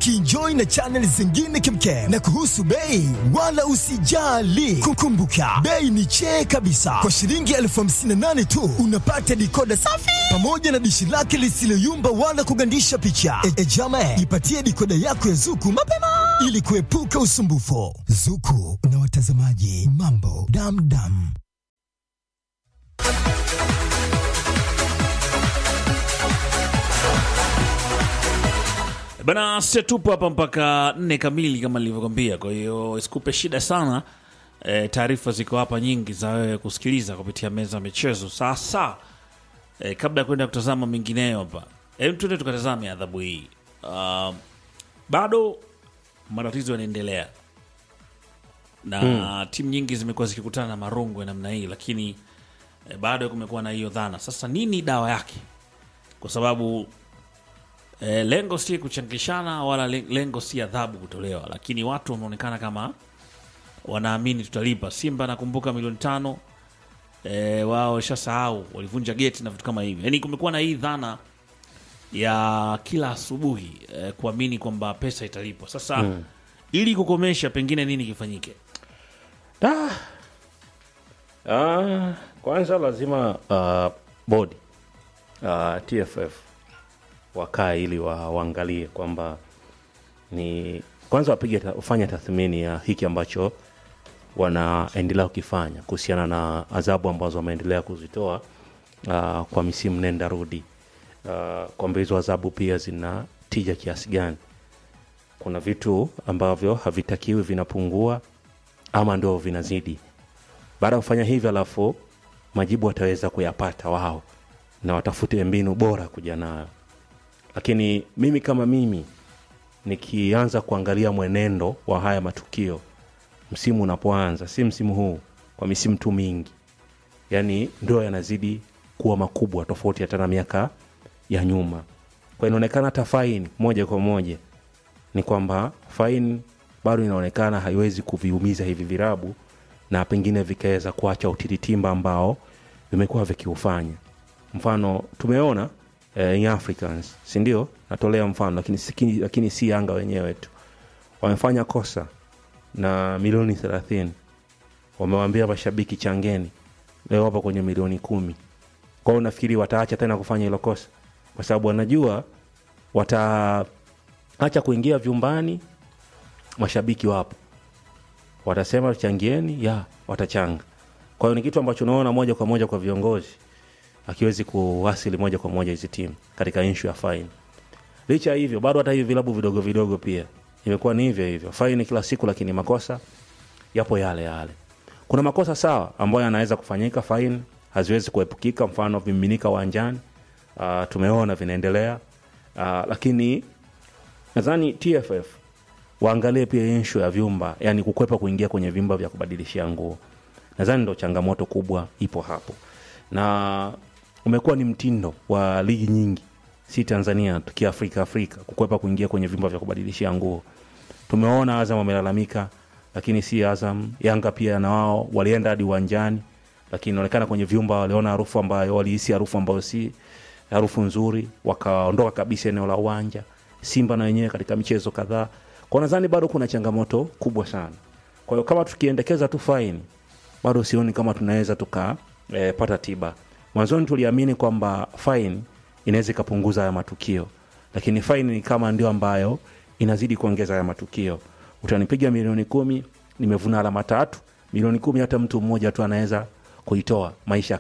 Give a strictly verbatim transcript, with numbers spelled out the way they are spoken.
ukienjoy na channel zingine kemkem. Na kuhusu bei, wala usijali, kukumbuka bei ni chee kabisa. Kwa shilingi elfu hamsini na nane tu unapata dikoda safi pamoja na dishi lake lisiloyumba wala kugandisha picha. E, e jame, ipatie dikoda yako ya Zuku mapema ili kuepuka usumbufu. Zuku na watazamaji, mambo damdam. Bana, sisi tupo hapa mpaka nne kamili kama nilivyokuambia. Kwa hiyo isikupe shida sana. E, taarifa ziko hapa nyingi za wewe kusikiliza kupitia meza michezo. Sasa e, kabla ya kwenda kutazama mengineyo hapa, hebu tuende tukatazame adhabu hii. Uh, bado matatizo yanaendelea. Na hmm. timu nyingi zimekuwa zikikutana na marungu ya namna hii, lakini e, bado kumekuwa na hiyo dhana. Sasa nini dawa yake? Kwa sababu E, lengo si kuchangishana wala lengo si adhabu kutolewa, lakini watu wameonekana kama wanaamini tutalipa. Simba nakumbuka milioni tano, e, wao shasahau walivunja geti na vitu kama hivi. Yaani kumekuwa na hii dhana ya kila asubuhi e, kuamini kwamba pesa italipwa. Sasa hmm. ili kukomesha pengine nini kifanyike? Ah. Ah, kwanza lazima uh, body uh, T F F wakae ili wa, waangalie kwamba ni kwanza wapige ufanye tathmini ya hiki ambacho wanaendelea kukifanya kuhusiana na adhabu ambazo wameendelea kuzitoa uh, kwa misimu nenda rudi. Uh, kwamba hizo adhabu pia zina tija kiasi gani. Kuna vitu ambavyo havitakiwi vinapungua ama ndio vinazidi. Baada ya kufanya hivyo, alafu majibu wataweza kuyapata wao na watafute mbinu bora kuja nayo. Lakini mimi kama mimi nikianza kuangalia mwenendo wa haya matukio msimu unapoanza, si msimu huu, kwa misimu tu mingi, yani ndio yanazidi kuwa makubwa tofauti hata na miaka ya nyuma. Kwa inaonekana hata fine moja kwa moja ni kwamba fine bado inaonekana haiwezi kuviumiza hivi virabu na pengine vikaweza kuacha utiritimba ambao vimekuwa vikiufanya. Mfano tumeona eh, in Africans, si ndio? Natolea mfano, lakini si, lakini si Yanga wenyewe tu. Wamefanya kosa na milioni thelathini. Wamewaambia mashabiki changeni. Leo hapa kwenye milioni kumi. Kwa hiyo nafikiri wataacha tena kufanya hilo kosa kwa sababu wanajua wataacha kuingia vyumbani, mashabiki wapo. Watasema changieni, ya watachanga. Kwa hiyo ni kitu ambacho unaona moja kwa moja kwa viongozi akiwezi kuwasili moja kwa moja hizi timu katika issue ya fine. Licha hivyo bado hata hivi vilabu vidogo vidogo pia imekuwa ni hivyo hivyo. Fine kila siku, lakini makosa yapo yale yale. Kuna makosa sawa ambayo yanaweza kufanyika, fine haziwezi kuepukika, mfano vimiminika uwanjani. Uh, tumeona vinaendelea. Uh, lakini nadhani T F F waangalie pia issue ya vyumba, yani kukwepa kuingia kwenye vyumba vya kubadilishia nguo. Nadhani ndio changamoto kubwa ipo hapo. Na umekuwa ni mtindo wa ligi nyingi, si Tanzania tu, kiafrika Afrika, kukwepa kuingia kwenye vyumba vya kubadilishia nguo. Tumeona Azam wamelalamika, lakini si Azam, Yanga pia na wao walienda hadi uwanjani, lakini inaonekana kwenye vyumba waliona harufu ambayo walihisi harufu ambayo si harufu nzuri, wakaondoka kabisa eneo la uwanja. Simba na wenyewe katika michezo kadhaa. Kwa nadhani bado kuna changamoto kubwa sana. Kwa hiyo kama tukiendekeza tu fine, bado sioni kama tunaweza tuka e, pata tiba. Mwanzoni tuliamini kwamba fine inaweza kupunguza haya matukio, lakini fine ni kama ndio ambayo inazidi kuongeza haya matukio. Utanipiga milioni kumi, nimevuna alama tatu, milioni kumi hata mtu mmoja tu anaweza kuitoa, maisha